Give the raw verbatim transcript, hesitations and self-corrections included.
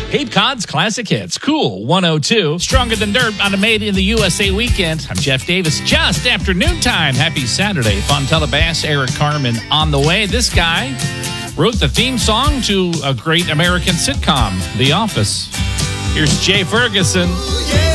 Cape Cod's classic hits. Cool one oh two. Stronger Than Dirt on a Made in the U S A weekend. I'm Jeff Davis. Just after noontime. Happy Saturday. Fontella Bass, Eric Carmen on the way. This guy wrote the theme song to a great American sitcom, The Office. Here's Jay Ferguson. Yeah.